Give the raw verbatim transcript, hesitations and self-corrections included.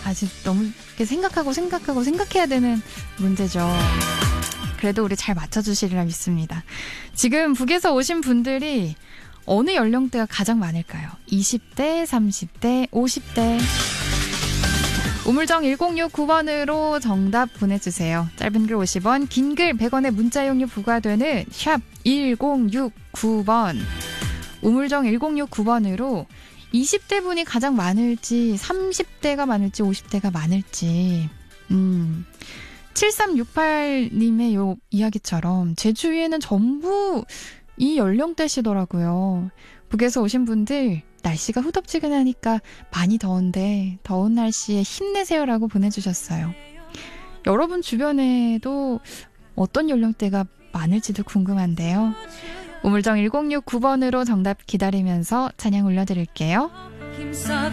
다시 너무 이렇게 생각하고 생각하고 생각해야 되는 문제죠. 그래도 우리 잘 맞춰주시리라 믿습니다. 지금 북에서 오신 분들이 어느 연령대가 가장 많을까요? 이십 대, 삼십 대, 오십 대. 우물정 일공육구 번으로 정답 보내주세요. 짧은 글 오십 원, 긴 글 백 원의 문자 이용료 부과되는 샵 일공육구 번. 우물정 일공육구 번으로 이십 대 분이 가장 많을지, 삼십 대가 많을지, 오십 대가 많을지. 음, 칠삼육팔 님의 요 이야기처럼 제 주위에는 전부 이 연령대시더라고요. 북에서 오신 분들 날씨가 후덥지근하니까 많이 더운데 더운 날씨에 힘내세요라고 보내주셨어요. 여러분 주변에도 어떤 연령대가 많을지도 궁금한데요. 우물정 일공육구 번으로 정답 기다리면서 찬양 올려드릴게요.